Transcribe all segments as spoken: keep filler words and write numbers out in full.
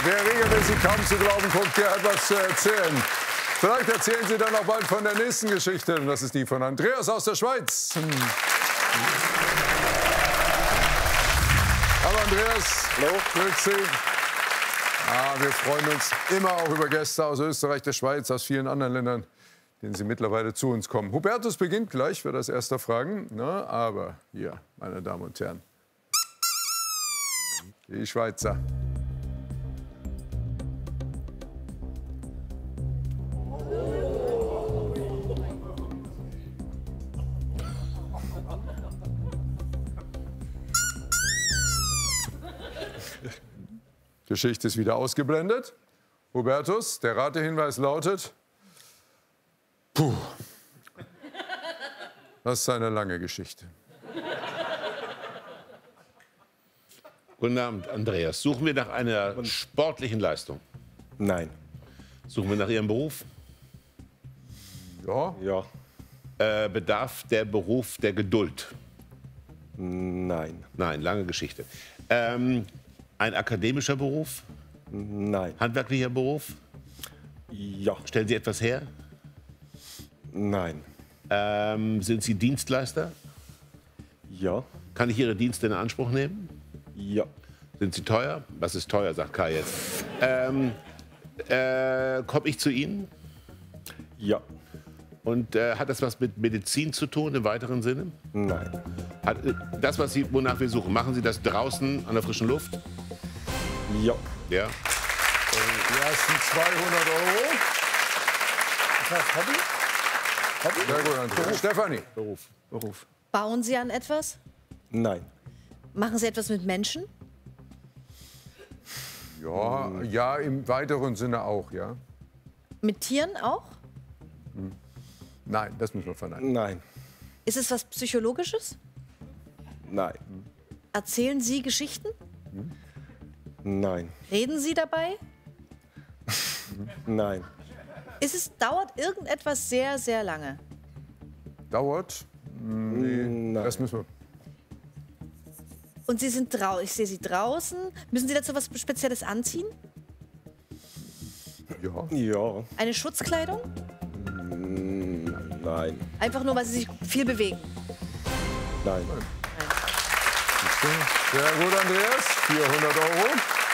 wer regelmäßig kaum zu glauben guckt, der hat was zu erzählen. Vielleicht erzählen Sie dann auch bald von der nächsten Geschichte. Und das ist die von Andreas aus der Schweiz. Hm. Hallo Andreas. Hallo. Grüß Sie. Ah, wir freuen uns immer auch über Gäste aus Österreich, der Schweiz, aus vielen anderen Ländern, denen Sie mittlerweile zu uns kommen. Hubertus beginnt gleich für das erste Fragen. Na, aber hier, meine Damen und Herren, die Schweizer. Geschichte ist wieder ausgeblendet. Hubertus, der Ratehinweis lautet... Puh. Das ist eine lange Geschichte. Guten Abend, Andreas. Suchen wir nach einer sportlichen Leistung? Nein. Suchen wir nach Ihrem Beruf? Ja. Ja. Äh, bedarf der Beruf der Geduld? Nein. Nein, lange Geschichte. Ähm, ein akademischer Beruf? Nein. Handwerklicher Beruf? Ja. Stellen Sie etwas her? Nein. Ähm, sind Sie Dienstleister? Ja. Kann ich Ihre Dienste in Anspruch nehmen? Ja. Sind Sie teuer? Was ist teuer, sagt Kai jetzt. Ähm, äh, Komme ich zu Ihnen? Ja. Und äh, hat das was mit Medizin zu tun im weiteren Sinne? Nein. Hat, äh, das, was Sie, wonach wir suchen, machen Sie das draußen an der frischen Luft? Ja. Ja. Die ersten zweihundert Euro. Was, Hobby? Hobby? Sehr gut, Andreas. Stefanie. Beruf. Beruf. Bauen Sie an etwas? Nein. Machen Sie etwas mit Menschen? Ja, ja, im weiteren Sinne auch, ja. Mit Tieren auch? Nein, das müssen wir verneinen. Nein. Ist es was Psychologisches? Nein. Erzählen Sie Geschichten? Nein. Reden Sie dabei? Nein. Ist es, dauert irgendetwas sehr, sehr lange? Dauert? Nee, Nein. das müssen wir. Und Sie sind draußen, ich sehe Sie draußen. Müssen Sie dazu was Spezielles anziehen? Ja. Ja. Eine Schutzkleidung? Nein. Einfach nur, weil Sie sich viel bewegen? Nein. Sehr gut, Andreas. vierhundert Euro.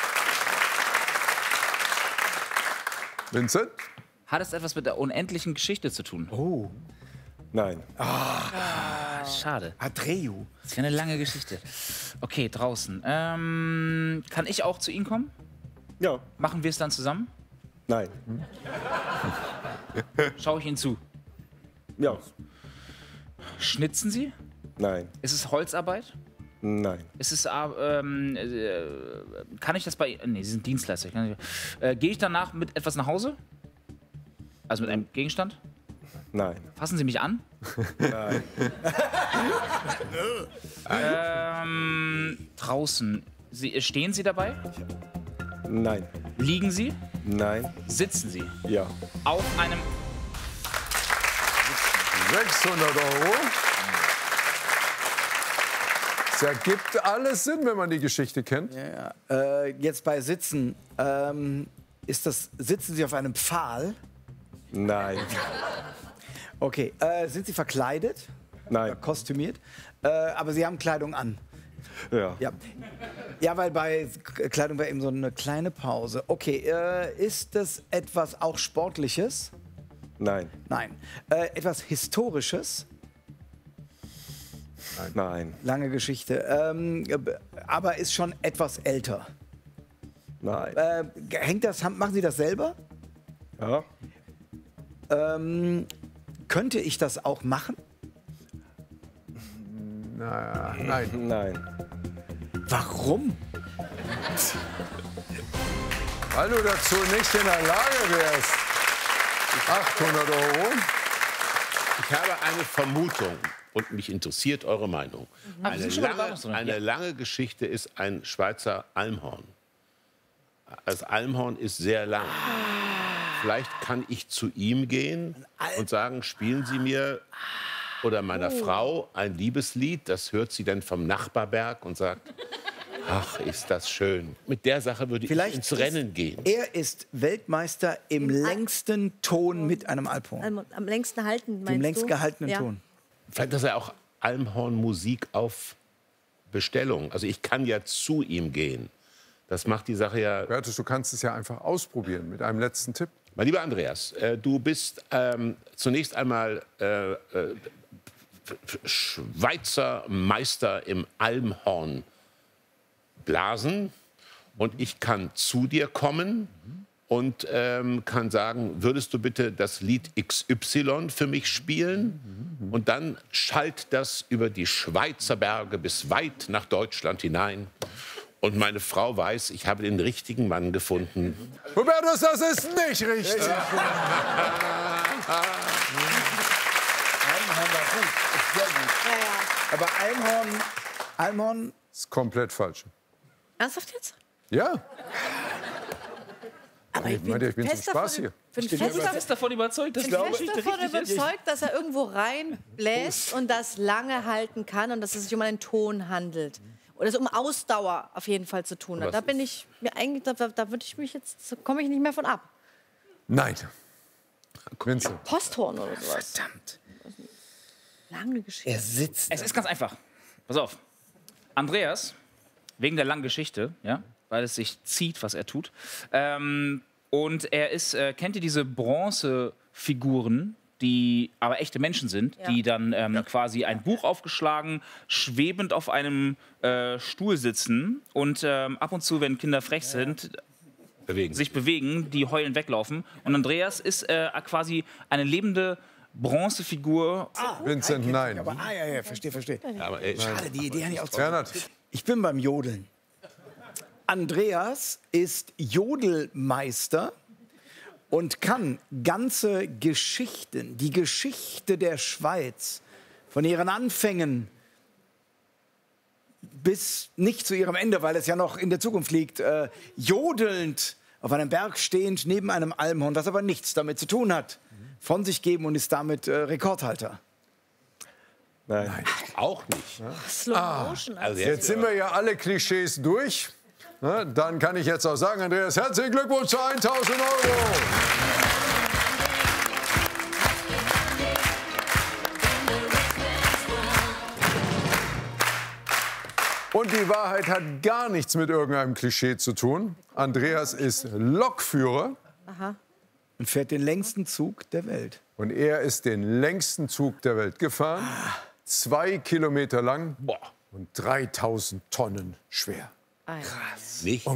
Vincent? Hat es etwas mit der unendlichen Geschichte zu tun? Oh. Nein. Ah, schade. Adreu. Das ist ja eine lange Geschichte. Okay, draußen. Ähm, kann ich auch zu Ihnen kommen? Ja. Machen wir es dann zusammen? Nein. Schaue ich Ihnen zu? Ja. Schnitzen Sie? Nein. Ist es Holzarbeit? Nein. Ist es, äh, ähm, äh, kann ich das bei, nee, Sie sind Dienstleister. Ich kann nicht, äh, gehe ich danach mit etwas nach Hause? Also mit einem Gegenstand? Nein. Fassen Sie mich an? Nein. ähm, draußen. Sie, stehen Sie dabei? Nein. Liegen Sie? Nein. Sitzen Sie? Ja. Auf einem... sechshundert Euro. Es ergibt alles Sinn, wenn man die Geschichte kennt. Ja, äh, jetzt bei Sitzen, ähm, ist das, sitzen Sie auf einem Pfahl? Nein. Okay, äh, sind Sie verkleidet? Nein. Äh, kostümiert? Äh, aber Sie haben Kleidung an? Ja. Ja. Ja, weil bei K- Kleidung war eben so eine kleine Pause. Okay, äh, ist das etwas auch Sportliches? Nein. Nein. Äh, etwas Historisches? Nein. Lange Geschichte. Ähm, aber ist schon etwas älter. Nein. Äh, hängt das, haben- machen Sie das selber? Ja. Ähm, könnte ich das auch machen? Na, nein. Nein. Warum? Weil du dazu nicht in der Lage wärst. achthundert Euro. Ich habe eine Vermutung und mich interessiert eure Meinung. Ah, wir Eine, sind schon bei lange, Bahnhofsdruck. eine Ja. lange Geschichte ist ein Schweizer Almhorn. Das Almhorn ist sehr lang. Vielleicht kann ich zu ihm gehen und sagen, spielen Sie mir oder meiner Frau ein Liebeslied. Das hört sie dann vom Nachbarberg und sagt, Ach, ist das schön. Mit der Sache würde Vielleicht ich ins Rennen ist, gehen. Er ist Weltmeister im Im Al- längsten Ton mit einem Alphorn. Am, am längsten halten, meinst Dem längst du? gehaltenen ja. Ton. Vielleicht ist er auch Almhorn-Musik auf Bestellung. Also ich kann ja zu ihm gehen. Das macht die Sache ja... Hubertus, du kannst es ja einfach ausprobieren mit einem letzten Tipp. Mein lieber Andreas, äh, du bist ähm, zunächst einmal äh, äh, Schweizer Meister im Almhorn blasen und ich kann zu dir kommen und ähm, kann sagen, würdest du bitte das Lied X Y für mich spielen? Und dann schallt das über die Schweizer Berge bis weit nach Deutschland hinein. Und meine Frau weiß, ich habe den richtigen Mann gefunden. Hubertus, das ist nicht richtig. Almhorn war gut. Ist sehr gut. Ja, ja. Aber Almhorn, Almhorn, Das ist komplett falsch. Ernsthaft jetzt? Ja, Aber ich meine, ich bin zum fest davon- Spaß hier. bin Steht fest, hier davon- ist davon überzeugt, dass ich die bin Geschichte fest davon richtig ist. überzeugt, dass er irgendwo reinbläst und das lange halten kann und dass es sich um einen Ton handelt. Oder es um Ausdauer auf jeden Fall zu tun hat. Was Da bin ich mir eigentlich, da, da würde ich mich jetzt, komme ich nicht mehr von ab. Nein. Vincent. Posthorn oder sowas. verdammt. Lange Geschichte. Er sitzt. Es ist ganz einfach. Pass auf. Andreas, wegen der langen Geschichte, ja, weil es sich zieht, was er tut. Ähm, und er ist, äh, kennt ihr diese Bronzefiguren, die aber echte Menschen sind, Ja. die dann ähm, quasi ein Buch aufgeschlagen, schwebend auf einem äh, Stuhl sitzen und ähm, ab und zu, wenn Kinder frech sind, Bewegen. sich bewegen, die heulen weglaufen. Und Andreas ist äh, quasi eine lebende Bronzefigur. Vincent, nein. Aber, ah, ja, ja, verstehe, verstehe. Aber, äh, Schade, die Idee habe ich auch zu. Bernhard, Ich bin beim Jodeln. Andreas ist Jodelmeister und kann ganze Geschichten, die Geschichte der Schweiz, von ihren Anfängen bis nicht zu ihrem Ende, weil es ja noch in der Zukunft liegt, äh, jodelnd auf einem Berg stehend neben einem Almhorn, das aber nichts damit zu tun hat, von sich geben und ist damit äh, Rekordhalter. Nein. auch nicht. Slow Motion. Also jetzt sind wir ja alle Klischees durch. Na, dann kann ich jetzt auch sagen, Andreas, herzlichen Glückwunsch zu tausend Euro. Und die Wahrheit hat gar nichts mit irgendeinem Klischee zu tun. Andreas ist Lokführer Und fährt den längsten Zug der Welt. und er ist den längsten Zug der Welt gefahren. Zwei Kilometer lang Boah, und dreitausend Tonnen schwer. nicht